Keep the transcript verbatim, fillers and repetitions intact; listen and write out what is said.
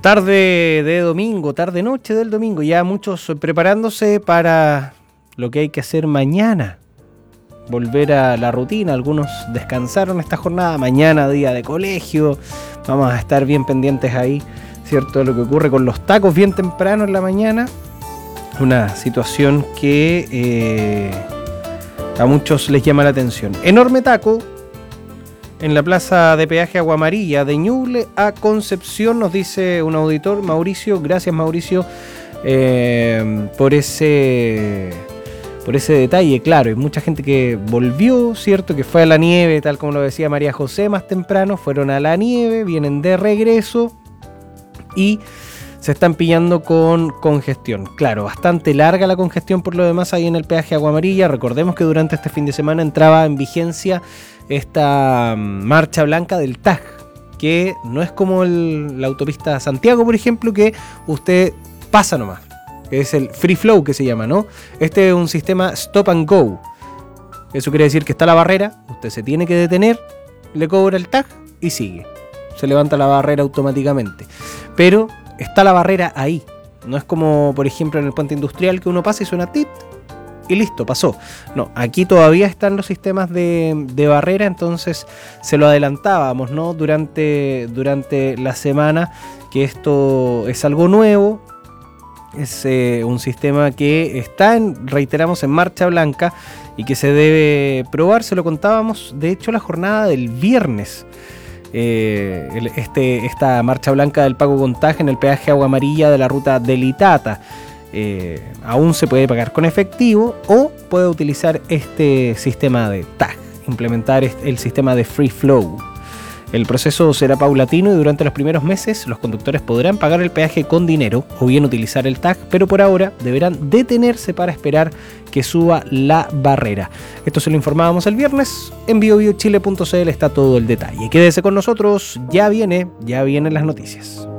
Tarde de domingo, tarde-noche del domingo, ya muchos preparándose para lo que hay que hacer mañana. Volver a la rutina, algunos descansaron esta jornada, mañana día de colegio, vamos a estar bien pendientes ahí, ¿cierto? De lo que ocurre con los tacos bien temprano en la mañana, una situación que eh, a muchos les llama la atención. Enorme taco en la plaza de peaje Agua Amarilla, de Ñuble a Concepción, nos dice un auditor, Mauricio. Gracias, Mauricio, eh, por ese por ese detalle. Claro, hay mucha gente que volvió, ¿cierto? Que fue a la nieve, tal como lo decía María José más temprano, fueron a la nieve, vienen de regreso y se están pillando con congestión. Claro, bastante larga la congestión por lo demás ahí en el peaje Agua Amarilla. Recordemos que durante este fin de semana entraba en vigencia esta marcha blanca del T A G, que no es como el, la autopista Santiago, por ejemplo, que usted pasa nomás, que es el free flow que se llama, ¿no? Este es un sistema stop and go. Eso quiere decir que está la barrera, usted se tiene que detener, le cobra el T A G y sigue. Se levanta la barrera automáticamente. Pero está la barrera ahí. No es como, por ejemplo, en el puente industrial que uno pasa y suena tit y listo, pasó. No, aquí todavía están los sistemas de, de barrera, entonces se lo adelantábamos, ¿no? Durante, durante la semana, que esto es algo nuevo. Es eh, un sistema que está, en, reiteramos, en marcha blanca y que se debe probar. Se lo contábamos, de hecho, la jornada del viernes. Eh, el, este, esta marcha blanca del pago con T A G en el peaje Agua Amarilla de la ruta del Itata. Eh, aún se puede pagar con efectivo o puede utilizar este sistema de T A G, implementar el sistema de Free Flow. El proceso será paulatino y durante los primeros meses los conductores podrán pagar el peaje con dinero o bien utilizar el T A G, pero por ahora deberán detenerse para esperar que suba la barrera. Esto se lo informábamos el viernes. En bio bio chile punto c l está todo el detalle. Quédese con nosotros, ya viene, ya vienen las noticias.